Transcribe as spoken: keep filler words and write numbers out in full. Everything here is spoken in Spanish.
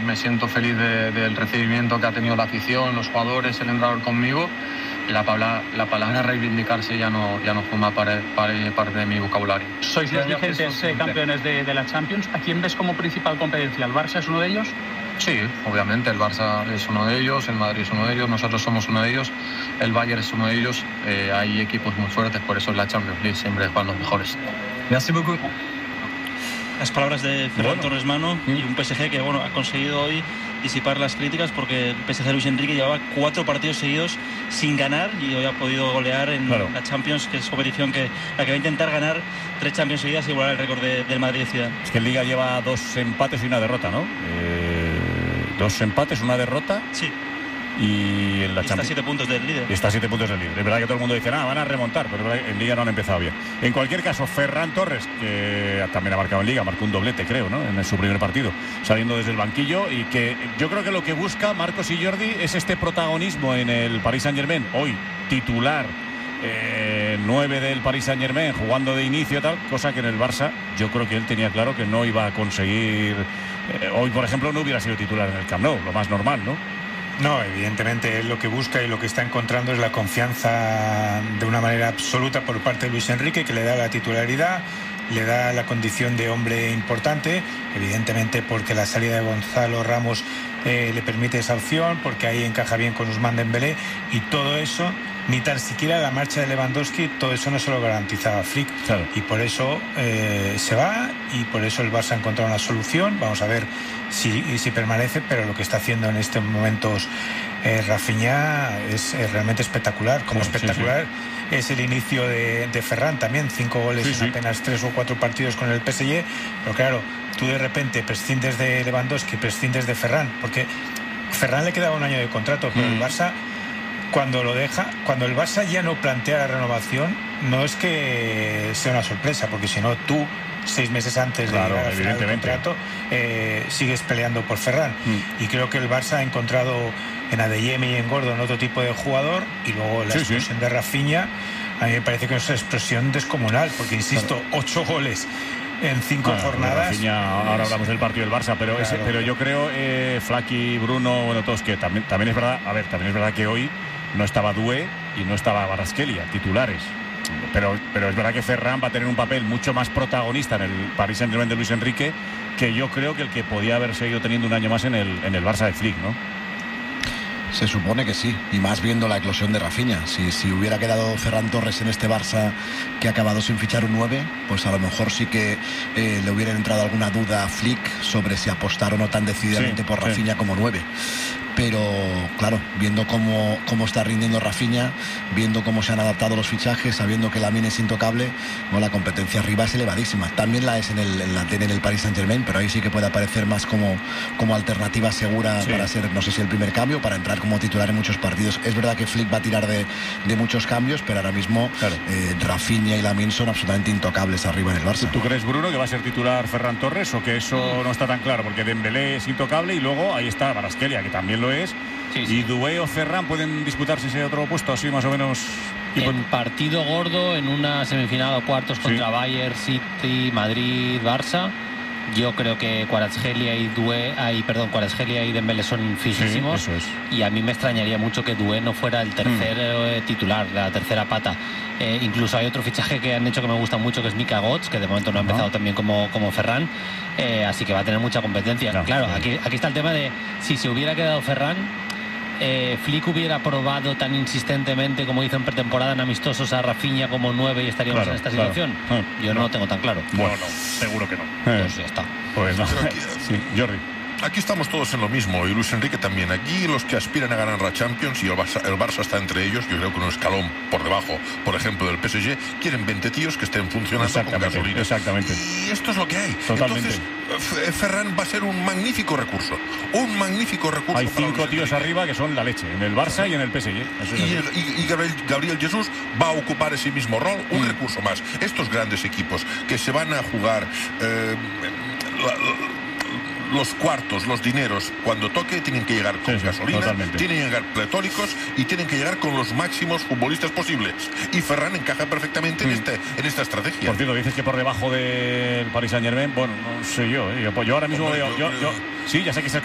me siento feliz de, del recibimiento que ha tenido la afición, los jugadores, el entrenador conmigo. Y la palabra, la palabra reivindicarse ya no, ya no forma parte, parte de mi vocabulario. Sois los vigentes eh, campeones de, de la Champions. ¿A quién ves como principal competencia? ¿El Barça es uno de ellos? Sí, obviamente el Barça es uno de ellos, el Madrid es uno de ellos, nosotros somos uno de ellos, el Bayern es uno de ellos. Eh, hay equipos muy fuertes, por eso es la Champions League, siempre van los mejores. Merci beaucoup. Las palabras de Ferran Bueno. Torres Mano y un P S G que bueno ha conseguido hoy disipar las críticas porque el P S G de Luis Enrique llevaba cuatro partidos seguidos sin ganar y hoy ha podido golear en Claro. la Champions, que es competición que la que va a intentar ganar tres Champions seguidas y igualar el récord de, del Madrid de Zidane. Es que en Liga lleva dos empates y una derrota, ¿no? Eh, dos empates, una derrota. Sí. Y en la Y está a Champions siete puntos del líder. Y está a siete puntos del líder. Es verdad que todo el mundo dice, nada, van a remontar, pero es verdad que en Liga no han empezado bien. En cualquier caso, Ferran Torres, que también ha marcado en Liga, marcó un doblete, creo, ¿no? En su primer partido, saliendo desde el banquillo, y que yo creo que lo que busca Marcos y Jordi es este protagonismo en el Paris Saint-Germain. Hoy, titular, eh, nueve del Paris Saint-Germain, jugando de inicio, tal, cosa que en el Barça yo creo que él tenía claro que no iba a conseguir. Eh, hoy, por ejemplo, no hubiera sido titular en el Camp Nou, lo más normal, ¿no? No, evidentemente él lo que busca y lo que está encontrando es la confianza de una manera absoluta por parte de Luis Enrique, que le da la titularidad, le da la condición de hombre importante, evidentemente porque la salida de Gonzalo Ramos eh, le permite esa opción, porque ahí encaja bien con Ousmane Dembélé, y todo eso, ni tan siquiera la marcha de Lewandowski, todo eso no se lo garantizaba Flick. Claro. Y por eso eh, se va, y por eso el Barça ha encontrado una solución. Vamos a ver si, si permanece, pero lo que está haciendo en estos momentos eh, Rafinha es, es realmente espectacular. Como Sí, espectacular sí, es el inicio de, de Ferran también, cinco goles Sí, en sí. apenas tres o cuatro partidos con el P S G, pero claro, tú de repente prescindes de Lewandowski, prescindes de Ferran, porque Ferran le quedaba un año de contrato, pero Mm. el Barça, cuando lo deja, cuando el Barça ya no plantea la renovación, no es que sea una sorpresa, porque si no tú seis meses antes de Claro, llegar al final del evidentemente. contrato eh, sigues peleando por Ferran. Mm. Y creo que el Barça ha encontrado en Adeyemi y en Gordon otro tipo de jugador, y luego la Sí, explosión de Rafinha a mí me parece que es una explosión descomunal, porque insisto, ocho goles en cinco Bueno, jornadas. Rafinha, ahora hablamos del partido del Barça, pero, ese, Claro. pero yo creo, eh, Flaky, Bruno, bueno, todos, que también, también es verdad, a ver, también es verdad que hoy no estaba Doué y no estaba Kvaratskhelia, titulares. Pero, pero es verdad que Ferran va a tener un papel mucho más protagonista en el Paris Saint-Germain de Luis Enrique, que yo creo que el que podía haber seguido teniendo un año más en el, en el Barça de Flick, ¿no? Se supone que sí, y más viendo la eclosión de Rafinha. Si, si hubiera quedado Ferran Torres en este Barça que ha acabado sin fichar un nueve, pues a lo mejor sí que eh, le hubiera entrado alguna duda a Flick sobre si apostar o no tan decididamente Sí, por sí. Rafinha como nueve. Pero claro, viendo cómo, cómo está rindiendo Rafinha, viendo cómo se han adaptado los fichajes, sabiendo que Lamine es intocable, bueno, la competencia arriba es elevadísima. También la es en el, en la, en el Paris Saint-Germain, pero ahí sí que puede aparecer más como, como alternativa segura, Sí. para ser, no sé si el primer cambio, para entrar como titular en muchos partidos. Es verdad que Flick va a tirar de, de muchos cambios, pero ahora mismo Claro. eh, Rafinha y Lamine son absolutamente intocables arriba en el Barça. ¿Tú crees, Bruno, que va a ser titular Ferran Torres o que eso no está tan claro? Porque Dembélé es intocable y luego ahí está Kvaratskhelia, que también lo es. Sí, sí. ¿Y Doué o Ferran pueden disputarse ese otro puesto así más o menos? En partido gordo, en una semifinal o cuartos contra Sí. Bayern, City, Madrid, Barça, yo creo que Kvaratskhelia y Doué, ay, perdón, Kvaratskhelia y Dembélé son fijísimos. Sí, eso es. Y a mí me extrañaría mucho que Doué no fuera el tercer eh, titular, la tercera pata. Eh, incluso hay otro fichaje que han hecho que me gusta mucho, que es Mika Götze, que de momento no ha empezado Ah. tan bien como, como Ferran, eh, así que va a tener mucha competencia. No, claro, sí. aquí, aquí está el tema de si se hubiera quedado Ferran, eh, Flick hubiera probado tan insistentemente como hizo en pretemporada en amistosos a Rafinha como nueve y estaríamos Claro, en esta claro. situación. Ah, Yo no, lo tengo tan claro. Bueno, No, no, seguro que no. eh, Pues ya está. pues no. Pero aquí- Sí, Jordi. Aquí estamos todos en lo mismo, y Luis Enrique también. Aquí los que aspiran a ganar la Champions, y el Barça, el Barça está entre ellos, yo creo que un escalón por debajo, por ejemplo, del P S G, quieren veinte tíos que estén funcionando con Exactamente, gasolina. exactamente. Y esto es lo que hay. Totalmente. Entonces, F- Ferran va a ser un magnífico recurso. Un magnífico recurso. Hay para cinco Luis tíos Enrique. arriba que son la leche, en el Barça y en el P S G. Eso es Y, así. y- y Gabriel, Gabriel Jesús va a ocupar ese mismo rol, un Mm. recurso más. Estos grandes equipos que se van a jugar eh, la- la- los cuartos, los dineros, cuando toque, tienen que llegar con Sí, sí, gasolina, totalmente. tienen que llegar pletóricos y tienen que llegar con los máximos futbolistas posibles. Y Ferran encaja perfectamente en, Mm. este, en esta estrategia. Por cierto, dices que por debajo del Paris Saint-Germain, bueno, no sé yo, ¿eh? yo, yo ahora mismo Hombre, veo, yo yo, creo- yo- sí, ya sé que es el